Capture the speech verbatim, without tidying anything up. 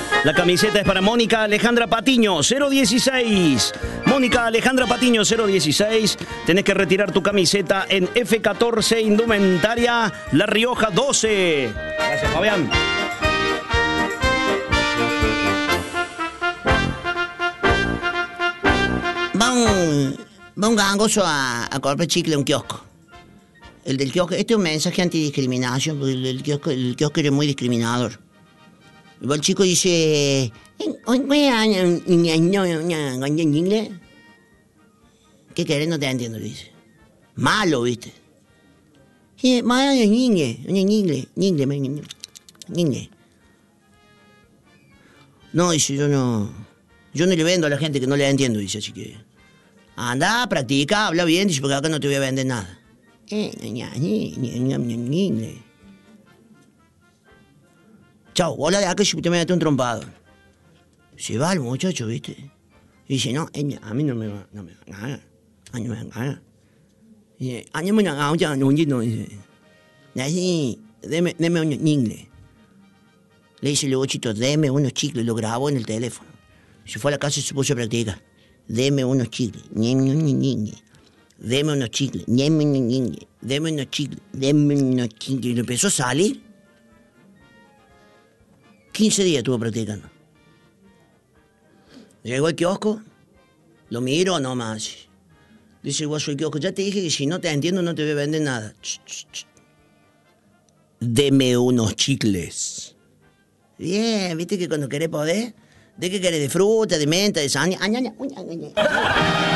La camiseta es para Mónica Alejandra Patiño, cero dieciséis. Mónica Alejandra Patiño, cero dieciséis. Tenés que retirar tu camiseta en F catorce Indumentaria La Rioja doce. Gracias, Fabián. Va un, va un gangoso a, a comprar chicle a un kiosco. El del kiosco, este es un mensaje antidiscriminación, porque el, el, kiosco, el kiosco es muy discriminador. Y va el chico y dice... ¿Qué querés? No te entiendo, le dice. Malo, ¿viste? No, dice, yo no... Yo no le vendo a la gente que no le entiendo, dice, así que... Anda, practica, habla bien, dice, porque acá no te voy a vender nada. Chao, hola de acá, si te metes un trompado. Se va el muchacho, ¿viste? Y dice, no, a mí no me va, no me va a ganar. A mí no me va a ganar. Dice, a mí me va a ganar, dice. Así, deme, deme un inglés. Le dice el bochito, deme unos chicles, lo grabó en el teléfono. Se fue a la casa y se puso a practicar. Deme unos chicles. Deme unos chicles. Deme unos chicles. Deme unos chicles. Deme unos chicles. Y le empezó a salir. quince días estuvo practicando. Llegó al kiosco. Lo miro nomás. Dice el guaso del kiosco, ya te dije que si no te entiendo no te voy a vender nada. Ch, ch, ch. Deme unos chicles. Bien, ¿viste que cuando querés poder? ¿De qué querés? ¿De fruta, de menta, de sal?